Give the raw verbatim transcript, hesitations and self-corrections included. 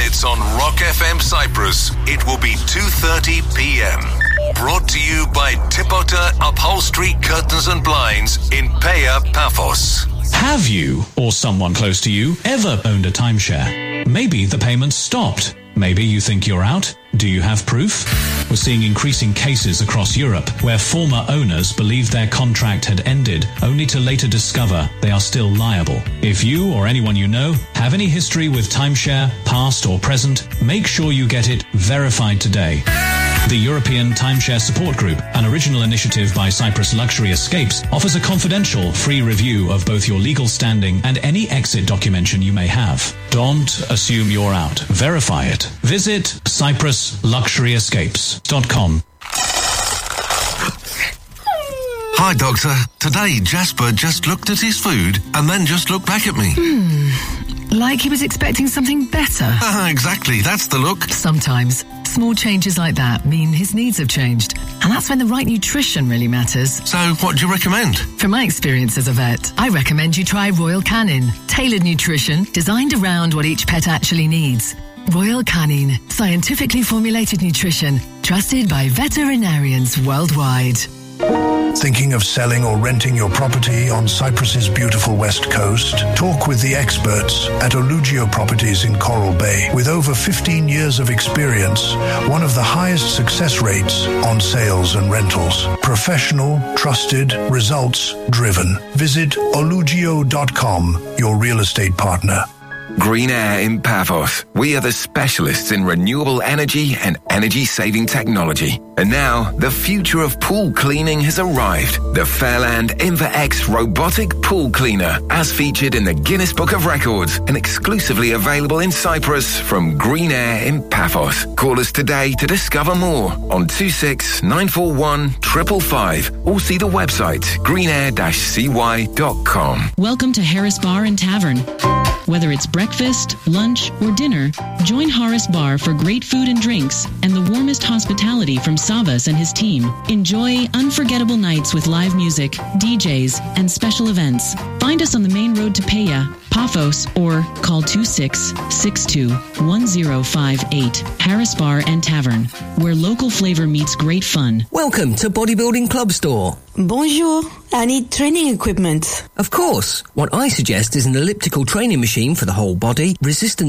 minutes on Rock F M Cyprus, it will be two thirty p.m. Brought to you by Tipota Upholstery Curtains and Blinds in Paya Paphos. Have you, or someone close to you, ever owned a timeshare? Maybe the payments stopped. Maybe you think you're out. Do you have proof? We're seeing increasing cases across Europe where former owners believed their contract had ended, only to later discover they are still liable. If you or anyone you know have any history with timeshare, past or present, make sure you get it verified today. The European Timeshare Support Group, an original initiative by Cyprus Luxury Escapes, offers a confidential, free review of both your legal standing and any exit documentation you may have. Don't assume you're out. Verify it. Visit cyprus luxury escapes dot com. Hi, Doctor. Today, Jasper just looked at his food and then just looked back at me. Hmm. Like he was expecting something better. Uh, exactly. That's the look. Sometimes small changes like that mean his needs have changed. And that's when the right nutrition really matters. So what do you recommend? From my experience as a vet, I recommend you try Royal Canin. Tailored nutrition designed around what each pet actually needs. Royal Canin. Scientifically formulated nutrition. Trusted by veterinarians worldwide. Thinking of selling or renting your property on Cyprus's beautiful west coast? Talk with the experts at Olugio Properties in Coral Bay. With over fifteen years of experience, one of the highest success rates on sales and rentals. Professional, trusted, results driven. Visit olugio dot com, your real estate partner. Green Air in Paphos. We are the specialists in renewable energy and energy-saving technology. And now, the future of pool cleaning has arrived. The Fairland InvaX robotic pool cleaner, as featured in the Guinness Book of Records and exclusively available in Cyprus from Green Air in Paphos. Call us today to discover more on two six nine four one five five five or see the website green air dash c y dot com. Welcome to Harris Bar and Tavern. Whether it's breakfast, lunch, or dinner, join Horace Bar for great food and drinks and the warmest hospitality from Savas and his team. Enjoy unforgettable nights with live music, D Js, and special events. Find us on the main road to Paya, Paphos, or call two six six two one zero five eight. Harris Bar and Tavern, where local flavor meets great fun. Welcome to Bodybuilding Club Store. Bonjour. I need training equipment. Of course. What I suggest is an elliptical training machine for the whole body, resistance